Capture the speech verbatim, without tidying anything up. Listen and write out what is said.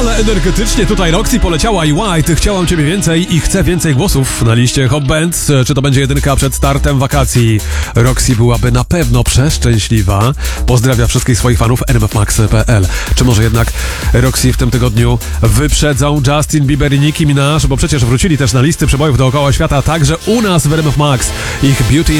ale energetycznie tutaj Roxy poleciała i White. Chciałam ciebie więcej i chcę więcej głosów na liście Hot Band. Czy to będzie jedynka przed startem wakacji? Roxy byłaby na pewno przeszczęśliwa. Pozdrawia wszystkich swoich fanów r m f max kropka p l. Czy może jednak Roxy w tym tygodniu wyprzedzą Justin Bieber i Nicki Minaj? Bo przecież wrócili też na listy przebojów dookoła świata, także u nas w R M F Max. Ich Beauty